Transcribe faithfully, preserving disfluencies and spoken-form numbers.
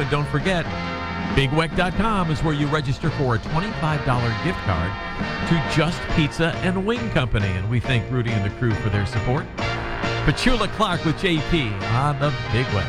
And don't forget, big weck dot com is where you register for a twenty-five dollars gift card to Just Pizza and Wing Company. And we thank Rudy and the crew for their support. Petula Clark with J P on the Big Weck.